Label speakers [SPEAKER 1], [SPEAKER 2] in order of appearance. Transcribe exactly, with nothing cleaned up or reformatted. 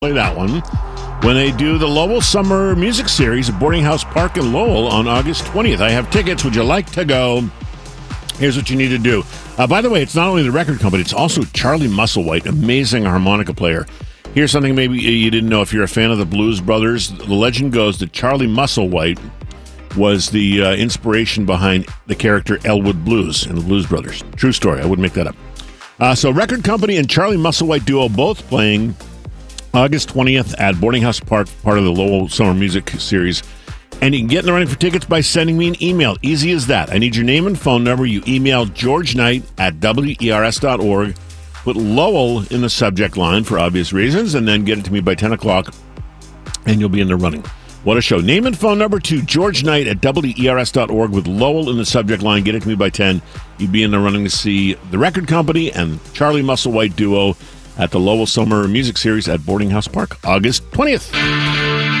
[SPEAKER 1] Play that one when they do the Lowell Summer Music Series at Boarding House Park in Lowell on August twentieth. I have tickets. Would you like to go? Here's what you need to do. Uh, by the way, it's not only the record company, it's also Charlie Musselwhite, amazing harmonica player. Here's something maybe you didn't know if you're a fan of the Blues Brothers. The legend goes that Charlie Musselwhite was the uh, inspiration behind the character Elwood Blues in the Blues Brothers. True story. I wouldn't make that up. Uh, so record company and Charlie Musselwhite duo both playing August twentieth at Boarding House Park, part of the Lowell Summer Music Series. And you can get in the running for tickets by sending me an email. Easy as that. I need your name and phone number. You email George Knight at W E R S dot org. Put Lowell in the subject line for obvious reasons, and then get it to me by ten o'clock, and you'll be in the running. What a show. Name and phone number to George Knight at W E R S dot org with Lowell in the subject line. Get it to me by ten. You'd be in the running to see the record company and Charlie Musselwhite duo at the Lowell Summer Music Series at Boarding House Park, August twentieth.